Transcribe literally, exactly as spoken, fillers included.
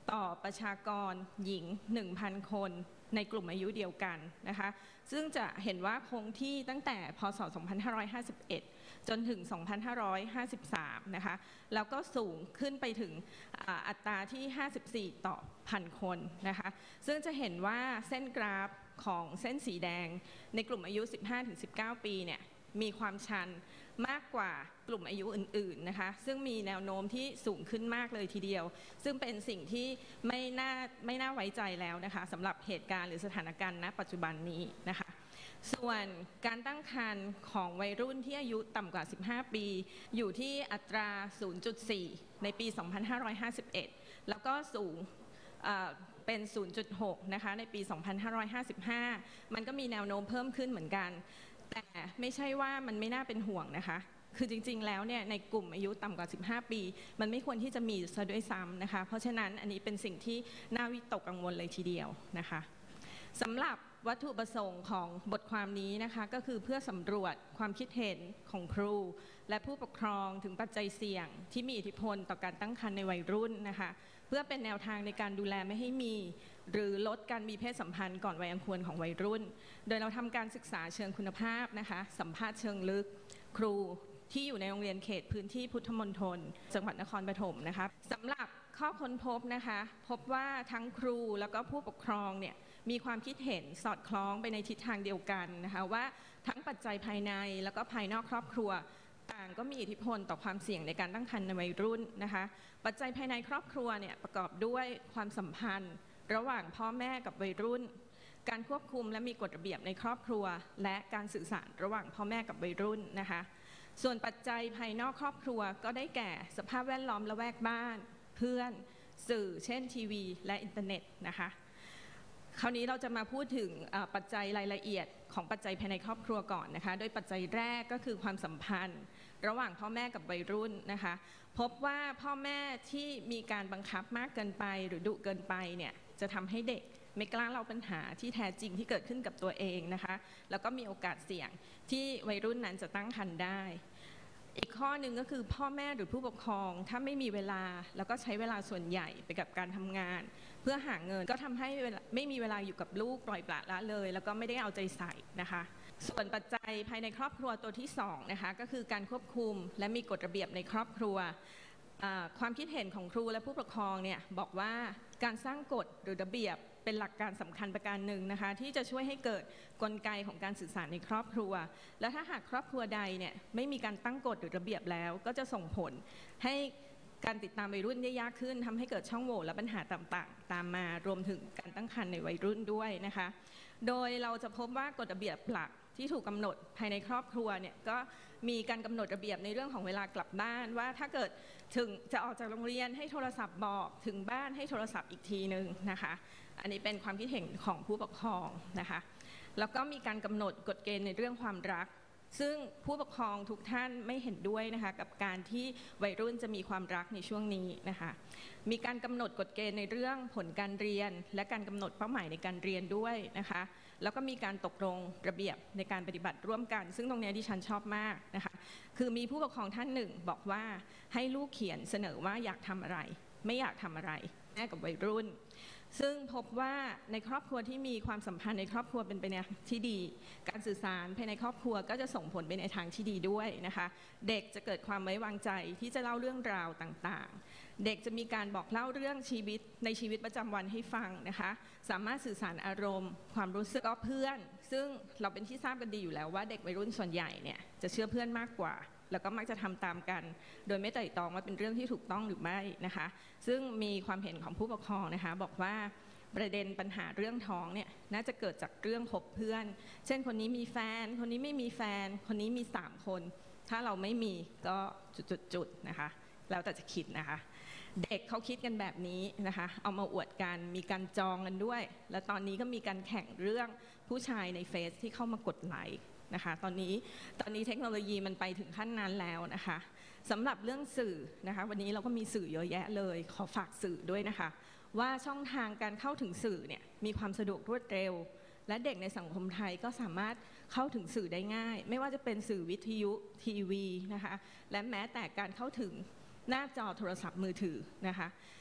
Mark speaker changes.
Speaker 1: ต่อประชากรหญิง หนึ่งพัน คนในกลุ่มอายุเดียวกันนะคะซึ่งจะเห็นว่าคงที่ตั้งแต่พ.ศ. สองพันห้าร้อยห้าสิบเอ็ด จนถึง สองพันห้าร้อยห้าสิบสาม นะคะแล้วก็สูงขึ้นไปถึงอัตราที่ ห้าสิบสี่ ต่อพันคนนะคะซึ่งจะเห็นว่าเส้นกราฟของเส้นสีแดงในกลุ่มอายุ สิบห้าถึงสิบเก้า ปีเนี่ยมีความชันมากกว่ากลุ่มอายุอื่นๆนะคะซึ่งมีแนวโน้มที่สูงขึ้นมากเลยทีเดียวซึ่งเป็นสิ่งที่ไม่น่าไม่น่าไว้ใจแล้วนะคะสำหรับเหตุการณ์หรือสถานการณ์ณปัจจุบันนี้นะคะส่วนการตั้งครรภ์ของวัยรุ่นที่อายุต่ำกว่าสิบห้าปีอยู่ที่อัตรา ศูนย์จุดสี่ ในปี สองพันห้าร้อยห้าสิบเอ็ด แล้วก็สูงเป็น ศูนย์จุดหก นะคะในปี สองพันห้าร้อยห้าสิบห้า มันก็มีแนวโน้มเพิ่มขึ้นเหมือนกันแต่ไม่ใช่ว่ามันไม่น่าเป็นห่วงนะคะคือจริงๆแล้วเนี่ยในกลุ่มอายุต่ำกว่าสิบห้าปีมันไม่ควรที่จะมีซะด้วยซ้ำนะคะเพราะฉะนั้นอันนี้เป็นสิ่งที่น่าวิตกกังวลเลยทีเดียวนะคะสำหรับวัตถุประสงค์ของบทความนี้นะคะก็คือเพื่อสำรวจความคิดเห็นของครูและผู้ปกครองถึงปัจจัยเสี่ยงที่มีอิทธิพลต่อการตั้งครรภ์ในวัยรุ่นนะคะเพื่อเป็นแนวทางในการดูแลไม่ให้มีหรือลดการมีเพศสัมพันธ์ก่อนวัยอันควรของวัยรุ่นโดยเราทำการศึกษาเชิงคุณภาพนะคะสัมภาษณ์เชิงลึกครูที่อยู่ในโรงเรียนเขตพื้นที่พุทธมณฑลจังหวัดนครปฐมนะคะสำหรับข้อค้นพบนะคะพบว่าทั้งครูแล้วก็ผู้ปกครองเนี่ยมีความคิดเห็นสอดคล้องไปในทิศทางเดียวกันนะคะว่าทั้งปัจจัยภายในแล้วก็ภายนอกครอบครัวต่างก็มีอิทธิพลต่อความเสี่ยงในการตั้งครรภ์ในวัยรุ่นนะคะปัจจัยภายในครอบครัวเนี่ยประกอบด้วยความสัมพันธ์ระหว่างพ่อแม่กับวัยรุ่นการควบคุมและมีกฎระเบียบในครอบครัวและการสื่อสารระหว่างพ่อแม่กับวัยรุ่นนะคะส่วนปัจจัยภายนอกครอบครัวก็ได้แก่สภาพแวดล้อมละแวกบ้านเพื่อนสื่อเช่นทีวีและอินเทอร์เน็ตนะคะคราวนี้เราจะมาพูดถึงปัจจัยรายละเอียดของปัจจัยภายในครอบครัวก่อนนะคะโดยปัจจัยแรกก็คือความสัมพันธ์ระหว่างพ่อแม่กับวัยรุ่นนะคะพบว่าพ่อแม่ที่มีการบังคับมากเกินไปหรือดุเกินไปเนี่ยจะทำให้เด็กไม่กล้าเล่าปัญหาที่แท้จริงที่เกิดขึ้นกับตัวเองนะคะแล้วก็มีโอกาสเสี่ยงที่วัยรุ่นนั้นจะตั้งครรภ์ได้อีกข้อหนึ่งก็คือพ่อแม่หรือผู้ปกครองถ้าไม่มีเวลาแล้วก็ใช้เวลาส่วนใหญ่ไปกับการทำงานเพื่อหาเงินก็ทำให้ไม่มีเวลาอยู่กับลูกปล่อยปละละเลยแล้วก็ไม่ได้เอาใจใส่นะคะส่วนปัจจัยภายในครอบครัวตัวที่สองนะคะก็คือการควบคุมและมีกฎระเบียบในครอบครัวความคิดเห็นของครูและผู้ปกครองเนี่ยบอกว่าการสร้างกฎหรือระเบียบเป็นหลักการสำคัญประการหนึ่งนะคะที่จะช่วยให้เกิดกลไกของการสื่อสารในครอบครัวและถ้าหากครอบครัวใดเนี่ยไม่มีการตั้งกฎหรือระเบียบแล้วก็จะส่งผลให้การติดตามวัยรุ่นได้ยากขึ้นทำให้เกิดช่องโหว่และปัญหาต่างๆตามมารวมถึงการตั้งครรภ์ในวัยรุ่นด้วยนะคะโดยเราจะพบว่ากฎระเบียบหลักที่ถูกกำหนดภายในครอบครัวเนี่ยก็มีการกำหนดระเบียบในเรื่องของเวลากลับบ้านว่าถ้าเกิดถึงจะออกจากโรงเรียนให้โทรศัพท์บอกถึงบ้านให้โทรศัพท์อีกทีนึงนะคะอันนี้เป็นความคิดเห็นของผู้ปกครองนะคะแล้วก็มีการกำหนดกฎเกณฑ์ในเรื่องความรักซึ่งผู้ปกครองทุกท่านไม่เห็นด้วยนะคะกับการที่วัยรุ่นจะมีความรักในช่วงนี้นะคะมีการกำหนดกฎเกณฑ์ในเรื่องผลการเรียนและการกำหนดเป้าหมายในการเรียนด้วยนะคะแล้วก็มีการตกลงระเบียบในการปฏิบัติร่วมกันซึ่งตรงนี้ดิฉันชอบมากนะคะคือมีผู้ปกครองท่านหนึ่งบอกว่าให้ลูกเขียนเสนอว่าอยากทำอะไรไม่อยากทำอะไรแม่กับวัยรุ่นซึ่งพบว่าในครอบครัวที่มีความสัมพันธ์ในครอบครัวเป็นไปในทางที่ดีการสื่อสารภายในครอบครัวก็จะส่งผลไปในทางที่ดีด้วยนะคะเด็กจะเกิดความไว้วางใจที่จะเล่าเรื่องราวต่างๆเด็กจะมีการบอกเล่าเรื่องชีวิตในชีวิตประจำวันให้ฟังนะคะสามารถสื่อสารอารมณ์ความรู้สึกก็เพื่อนซึ่งเราเป็นที่ทราบกันดีอยู่แล้วว่าเด็กวัยรุ่นส่วนใหญ่เนี่ยจะเชื่อเพื่อนมากกว่าแล้วก็มักจะทำตามกันโดยไม่ไตร่ตรองว่าเป็นเรื่องที่ถูกต้องหรือไม่นะคะซึ่งมีความเห็นของผู้ปกครองนะคะบอกว่าประเด็นปัญหาเรื่องท้องเนี่ยน่าจะเกิดจากเรื่องคบเพื่อนเช่นคนนี้มีแฟนคนนี้ไม่มีแฟนคนนี้มีสามคนถ้าเราไม่มีก็จุดๆๆนะคะแล้วแต่จะคิดนะคะเด็กเขาคิดกันแบบนี้นะคะเอามาอวดกันมีการจองกันด้วยและตอนนี้ก็มีการแข่งเรื่องผู้ชายในเฟซที่เข้ามากดไลค์นะคะตอนนี้ตอนนี้เทคโนโลยีมันไปถึงขั้นนั้นแล้วนะคะสำหรับเรื่องสื่อนะคะวันนี้เราก็มีสื่อเยอะแยะเลยขอฝากสื่อด้วยนะคะว่าช่องทางการเข้าถึงสื่อเนี่ยมีความสะดวกรวดเร็วและเด็กในสังคมไทยก็สามารถเข้าถึงสื่อได้ง่ายไม่ว่าจะเป็นสื่อวิทยุทีวีนะคะและแม้แต่การเข้าถึงหน้าจอโทรศัพท์มือถือนะคะ